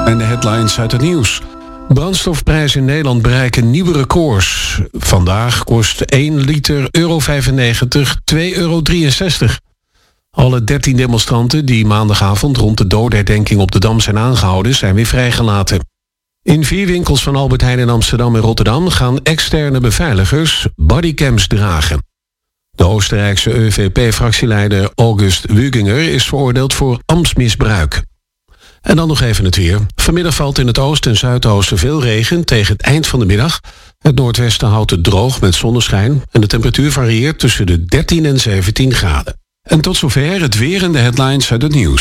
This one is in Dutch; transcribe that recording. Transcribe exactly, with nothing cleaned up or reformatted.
En de headlines uit het nieuws. Brandstofprijzen in Nederland bereiken nieuwe records. Vandaag kost één liter euro vijfennegentig twee euro drieënzestig. Alle dertien demonstranten die maandagavond rond de dodenherdenking op de Dam zijn aangehouden, zijn weer vrijgelaten. In vier winkels van Albert Heijn in Amsterdam en Rotterdam gaan externe beveiligers bodycams dragen. De Oostenrijkse E V P-fractieleider August Wüginger is veroordeeld voor ambtsmisbruik. En dan nog even het weer. Vanmiddag valt in het oosten en zuidoosten veel regen tegen het eind van de middag. Het noordwesten houdt het droog met zonneschijn en de temperatuur varieert tussen de dertien en zeventien graden. En tot zover het weer en de headlines uit het nieuws.